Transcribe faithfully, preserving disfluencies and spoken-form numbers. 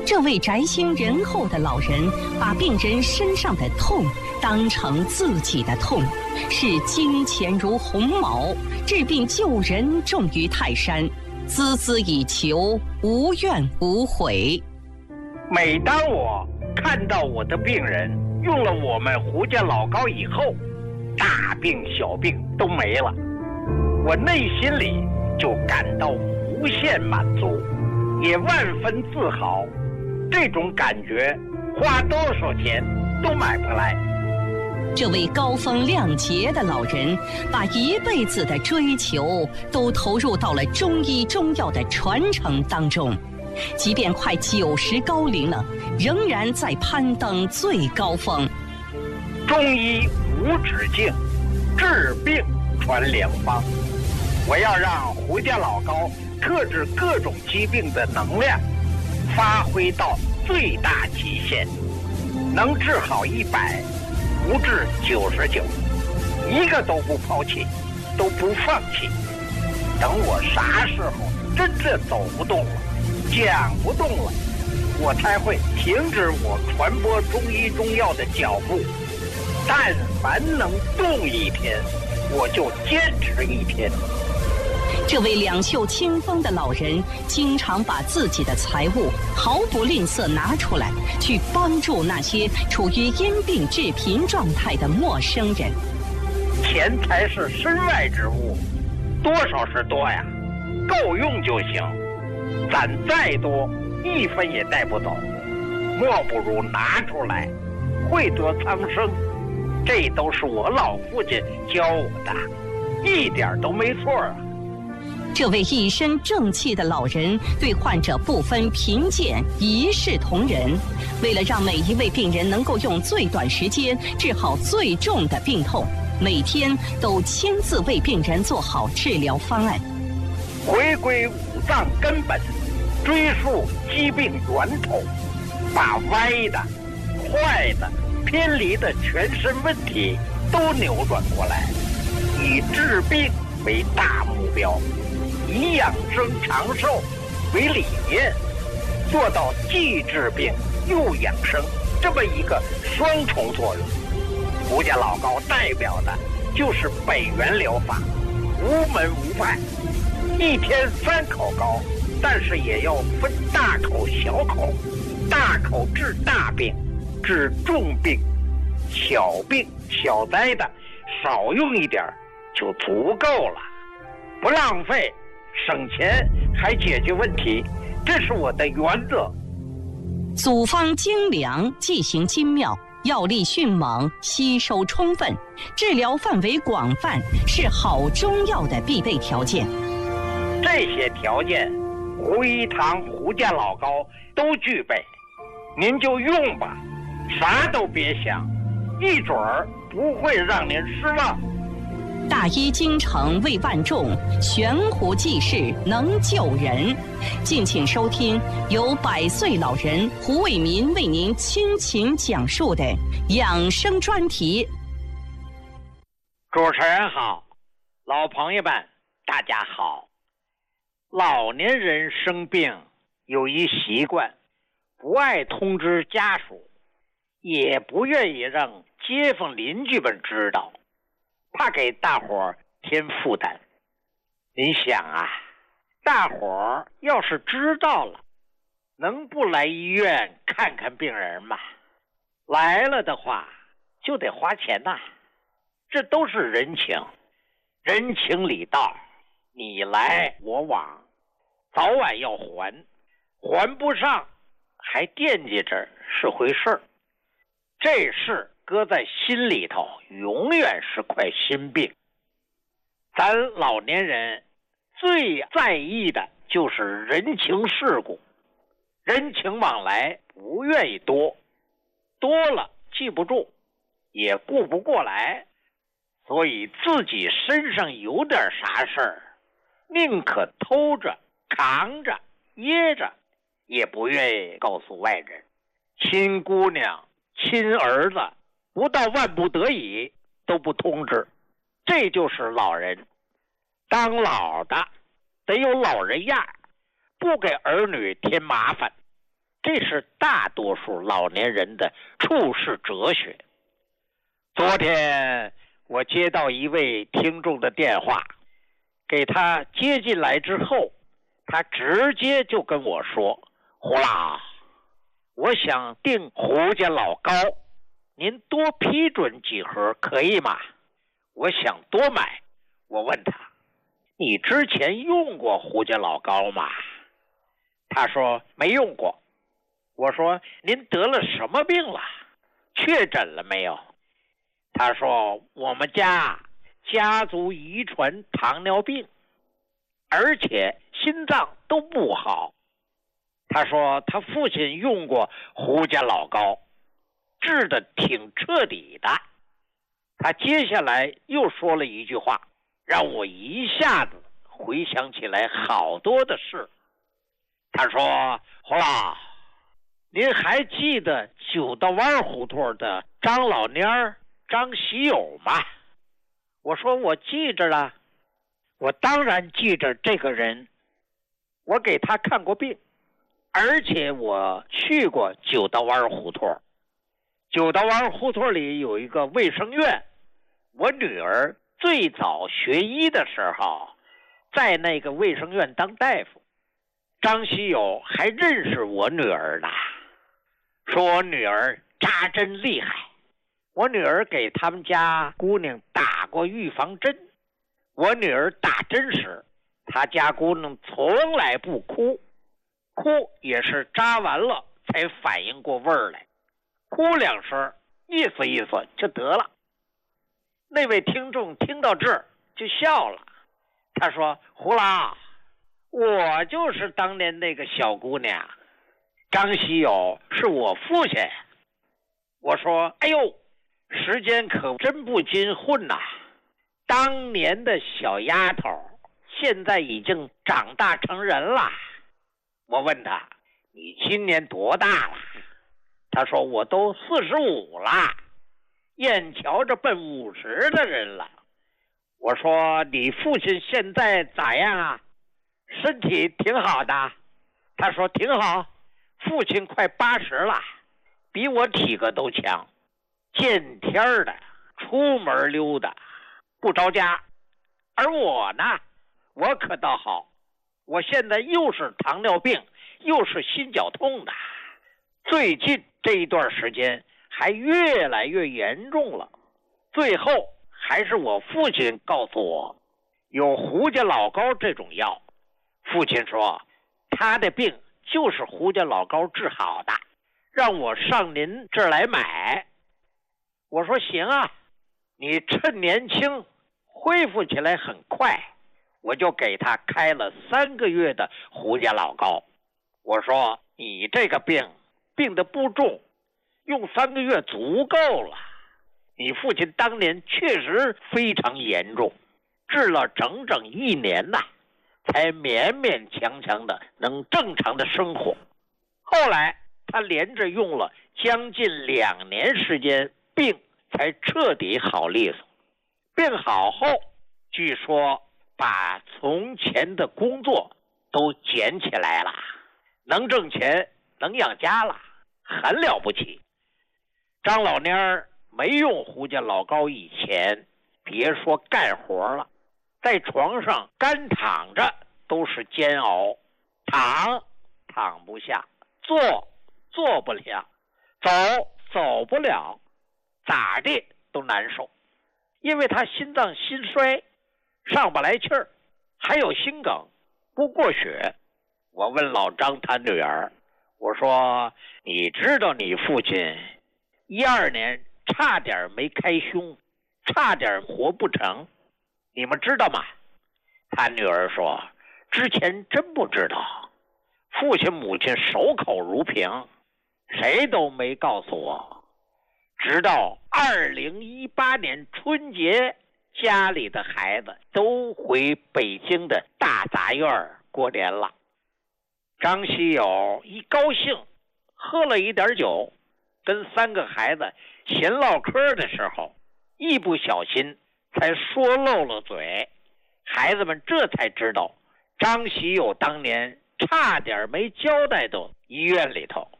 这位宅心仁厚的老人把病人身上的痛当成自己的痛，视金钱如鸿毛，治病救人重于泰山，孜孜以求，无怨无悔。 每当我看到我的病人用了我们胡家老膏以后，大病小病都没了，我内心里就感到无限满足，也万分自豪。这种感觉花多少钱都买不来。 这位高风亮节的老人把一辈子的追求都投入到了中医中药的传承当中，即便快九十高龄了，仍然在攀登最高峰。 中医无止境，治病传良方。我要让胡家老膏特治各种疾病的能量发挥到最大极限，能治好一百，不治九十九，一个都不抛弃，都不放弃。等我啥时候真正走不动了，讲不动了，我才会停止我传播中医中药的脚步。但凡能动一天，我就坚持一天。 这位两袖清风的老人经常把自己的财物毫不吝啬拿出来，去帮助那些处于因病致贫状态的陌生人。 钱财是身外之物，多少是多呀，够用就行。攒再多，一分也带不走，莫不如拿出来，惠泽苍生。这都是我老父亲教我的，一点都没错啊。 这位一身正气的老人对患者不分贫贱，一视同仁。为了让每一位病人能够用最短时间治好最重的病痛，每天都亲自为病人做好治疗方案。 回归五脏根本，追溯疾病源头，把歪的、坏的、偏离的全身问题都扭转过来，以治病为大目标，以养生长寿为理念，做到既治病又养生这么一个双重作用。胡家老膏代表的就是北元疗法，无门无派，一天三口膏，但是也要分大口小口，大口治大病，治重病，小病小灾的少用一点就足够了，不浪费，省钱还解决问题，这是我的原则。 组方精良，剂型精妙，药力迅猛，吸收充分，治疗范围广泛，是好中药的必备条件。 这些条件，胡一堂胡家老膏都具备，您就用吧，啥都别想，一准儿不会让您失望。 大医精诚为万众，悬壶济世能救人。敬请收听由百岁老人胡卫民为您倾情讲述的养生专题。 主持人好，老朋友们大家好。老年人生病有一习惯，不爱通知家属，也不愿意让街坊邻居们知道，怕给大伙儿添负担。您想啊，大伙儿要是知道了，能不来医院看看病人吗？来了的话就得花钱呐、啊，这都是人情，人情礼道，你来我往，早晚要还，还不上还惦记着是回事儿，这事搁在心里头永远是块心病。咱老年人最在意的就是人情世故，人情往来不愿意多，多了记不住，也顾不过来，所以自己身上有点啥事儿，宁可偷着扛着掖着，也不愿意告诉外人。亲姑娘亲儿子不到万不得已都不通知，这就是老人。当老的得有老人样，不给儿女添麻烦， 这是大多数老年人的处世哲学。昨天我接到一位听众的电话，给他接进来之后，他直接就跟我说：胡老，我想订胡家老高，您多批准几盒可以吗？我想多买。我问他，你之前用过胡家老高吗？他说没用过。我说您得了什么病了？确诊了没有？他说我们家家族遗传糖尿病，而且心脏都不好。他说他父亲用过胡家老高，治得挺彻底的。他接下来又说了一句话，让我一下子回想起来好多的事。他说胡老，您还记得九道湾胡同的张老蔫儿张喜友吗？我说我记着了，我当然记着这个人，我给他看过病，而且我去过九道湾胡同。九道湾胡同里有一个卫生院，我女儿最早学医的时候在那个卫生院当大夫。张喜友还认识我女儿呢，说我女儿扎针厉害，我女儿给他们家姑娘打过预防针。我女儿打针时，她家姑娘从来不哭，哭也是扎完了才反应过味儿来，哭两声意思意思就得了。那位听众听到这儿就笑了，他说胡老，我就是当年那个小姑娘，张喜友是我父亲。我说哎呦，时间可真不禁混呐、啊！当年的小丫头现在已经长大成人了。我问他，你今年多大了？他说我都四十五了，眼瞧着奔五十的人了。我说你父亲现在咋样啊？身体挺好的。他说挺好，父亲快八十了，比我体格都强，见天儿的，出门溜达，不着家。而我呢，我可倒好，我现在又是糖尿病，又是心绞痛的，最近这一段时间还越来越严重了。最后还是我父亲告诉我，有胡家老高这种药。父亲说他的病就是胡家老高治好的，让我上您这儿来买。我说行啊，你趁年轻恢复起来很快，我就给他开了三个月的胡家老高。我说你这个病病得不重，用三个月足够了。你父亲当年确实非常严重，治了整整一年呐，才勉勉强强的能正常的生活。后来他连着用了将近两年时间，病才彻底好利索。病好后，据说把从前的工作都捡起来了，能挣钱，能养家了，很了不起。张老蔫儿没用胡家老高以前，别说干活了，在床上干躺着都是煎熬，躺躺不下，坐坐不了，走走不了，咋地都难受。因为他心脏心衰，上不来气儿，还有心梗，不过血。我问老张他女儿，我说你知道你父亲一二年差点没开胸，差点活不成，你们知道吗？他女儿说之前真不知道，父亲母亲守口如瓶，谁都没告诉我。直到二零一八年春节，家里的孩子都回北京的大杂院过年了。张喜友一高兴，喝了一点酒，跟三个孩子闲唠嗑的时候，一不小心才说漏了嘴。孩子们这才知道，张喜友当年差点没交代到医院里头。